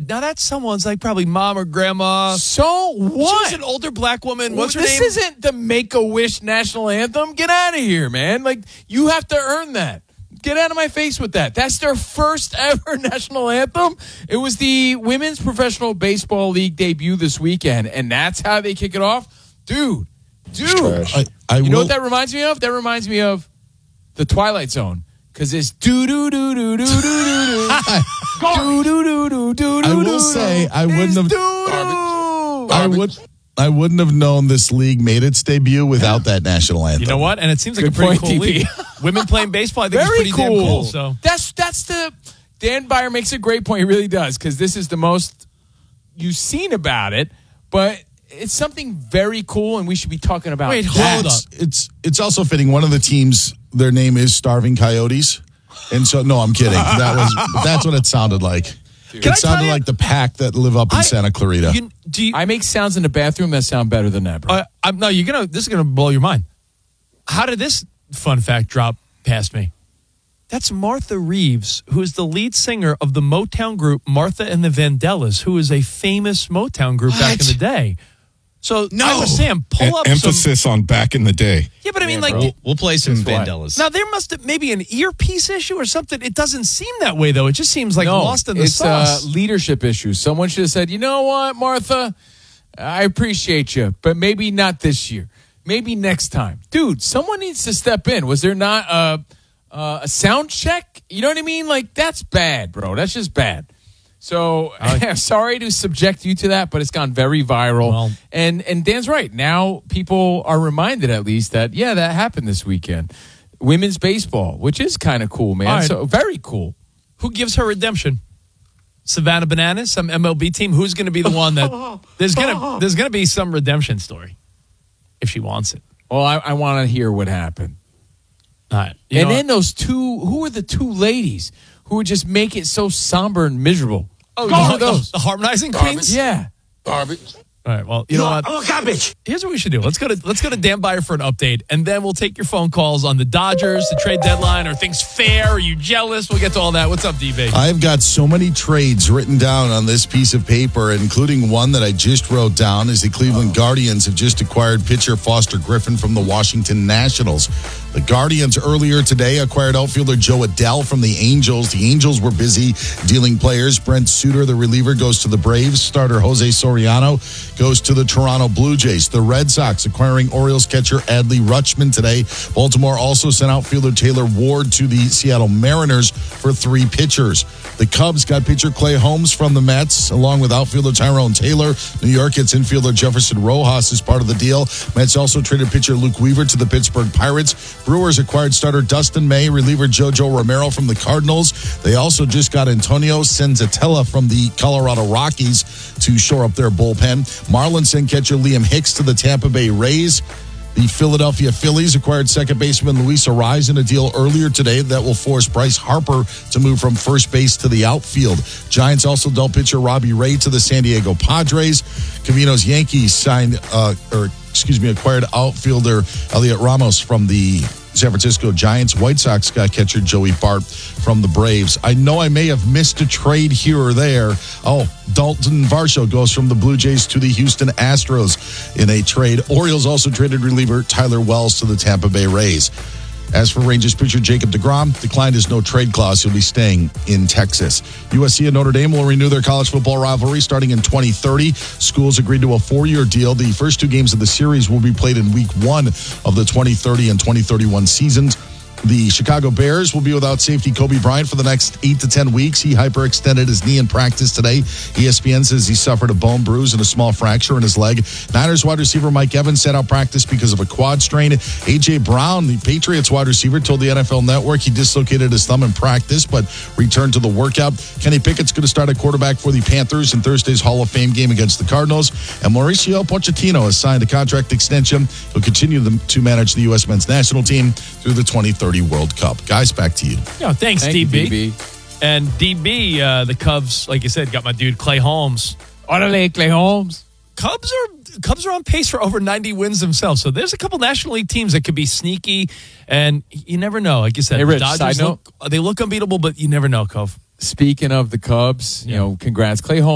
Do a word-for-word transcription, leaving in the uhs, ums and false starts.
good. Now that's someone's like probably mom or grandma. So what? She's an older black woman. What's her this name? isn't the Make-A-Wish national anthem. Get out of here, man. Like, you have to earn that. Get out of my face with that. That's their first ever national anthem. It was the Women's Professional Baseball League debut this weekend, and that's how they kick it off? Dude, dude. I, I you will, know what that reminds me of? That reminds me of The Twilight Zone. Because it's do-do-do-do-do-do-do-do. Do-do-do-do-do-do-do. I will say, I wouldn't have... Doo-doo. I would... I wouldn't have known this league made its debut without that national anthem. You know what? And it seems like Good a pretty point, cool D P. league. Women playing baseball, I think, Very is pretty cool. damn cool. So that's that's the Dan Byer makes a great point. He really does, because this is the most you've seen about it, but it's something very cool, and we should be talking about. Wait, that. hold up. It's it's also fitting. One of the teams, their name is Starving Coyotes, and so no, I'm kidding. That was that's what it sounded like. Can it I tell sounded you- like the pack that live up in I- Santa Clarita. You, do you, I make sounds in the bathroom that sound better than that, bro. uh, I'm, no, you're gonna. This is gonna blow your mind. How did this fun fact drop past me? That's Martha Reeves, who is the lead singer of the Motown group Martha and the Vandellas, who is a famous Motown group back in What? the day. So No. I was saying, pull E- up some. emphasis on back in the day. Yeah, but I mean, Yeah, like, bro. We'll, we'll play some Guess what? Vandellas. now there must have maybe an earpiece issue or something. It doesn't seem that way though. It just seems like no, lost in the it's sauce. a leadership issue. Someone should have said, you know what, Martha, I appreciate you, but maybe not this year. Maybe next time. Dude, someone needs to step in. Was there not a, uh, a sound check? You know what I mean? Like, that's bad, bro. That's just bad. So, sorry to subject you to that, but it's gone very viral. Well- and and Dan's right. Now people are reminded, at least, that, yeah, that happened this weekend. Women's baseball, which is kind of cool, man. All right. So, very cool. Who gives her redemption? Savannah Bananas, some M L B team. Who's going to be the one that there's gonna there's gonna be some redemption story if she wants it. Well, I, I want to hear what happened. All right, You And know then what? those two, who were the two ladies who would just make it so somber and miserable? oh, Go the, with those. the harmonizing queens. Yeah. Garbage. All right. Well, you know what? Oh, garbage. Here's what we should do. Let's go to let's go to Dan Byer for an update, and then we'll take your phone calls on the Dodgers, the trade deadline. Are things fair? Are you jealous? We'll get to all that. What's up, D B? I've got so many trades written down on this piece of paper, including one that I just wrote down as the Cleveland Guardians have just acquired pitcher Foster Griffin from the Washington Nationals. The Guardians earlier today acquired outfielder Joe Adell from the Angels. The Angels were busy dealing players. Brent Suter, the reliever, goes to the Braves. Starter Jose Soriano goes to the Toronto Blue Jays. The Red Sox acquiring Orioles catcher Adley Rutschman today. Baltimore also sent outfielder Taylor Ward to the Seattle Mariners for three pitchers. The Cubs got pitcher Clay Holmes from the Mets, along with outfielder Tyrone Taylor. New York gets infielder Jefferson Rojas as part of the deal. Mets also traded pitcher Luke Weaver to the Pittsburgh Pirates. Brewers acquired starter Dustin May, reliever JoJo Romero from the Cardinals. They also just got Antonio Senzatella from the Colorado Rockies to shore up their bullpen. Marlins sent catcher Liam Hicks to the Tampa Bay Rays. The Philadelphia Phillies acquired second baseman Luis Arraez in a deal earlier today that will force Bryce Harper to move from first base to the outfield. Giants also dealt pitcher Robbie Ray to the San Diego Padres. Cavino's Yankees signed, uh, or excuse me, acquired outfielder Elliot Ramos from the San Francisco Giants. White Sox got catcher Joey Bart from the Braves. I know I may have missed a trade here or there. Oh, Dalton Varsho goes from the Blue Jays to the Houston Astros in a trade. Orioles also traded reliever Tyler Wells to the Tampa Bay Rays. As for Rangers pitcher Jacob deGrom, declined his no trade clause. He'll be staying in Texas. U S C and Notre Dame will renew their college football rivalry starting in twenty thirty. Schools agreed to a four-year deal. The first two games of the series will be played in week one of the twenty thirty and twenty thirty-one seasons. The Chicago Bears will be without safety Kobe Bryant for the next eight to ten weeks. He hyperextended his knee in practice today. E S P N says he suffered a bone bruise and a small fracture in his leg. Niners wide receiver Mike Evans sat out practice because of a quad strain. A J. Brown, the Patriots wide receiver, told the N F L Network he dislocated his thumb in practice but returned to the workout. Kenny Pickett's going to start at quarterback for the Panthers in Thursday's Hall of Fame game against the Cardinals. And Mauricio Pochettino has signed a contract extension. He'll continue to manage the U S men's national team through the twenty thirty World Cup. Guys, back to you. Yeah, thanks, Thank D you, B. D B. And D B, uh, the Cubs, like you said, got my dude Clay Holmes. Orale Clay Holmes. Cubs are Cubs are on pace for over ninety wins themselves. So there's a couple National League teams that could be sneaky, and you never know. Like you said, Hey, the Rich, Dodgers side note? look, they look unbeatable, but you never know, Cove. Speaking of the Cubs, you know, congrats. Clay Holmes